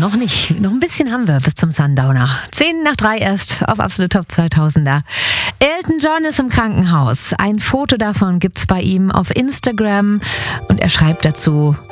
noch nicht. Noch ein bisschen haben wir bis zum Sundowner. 2:10 erst auf Absolut Top 2000er. Elton John ist im Krankenhaus. Ein Foto davon gibt's bei ihm auf Instagram und er schreibt dazu: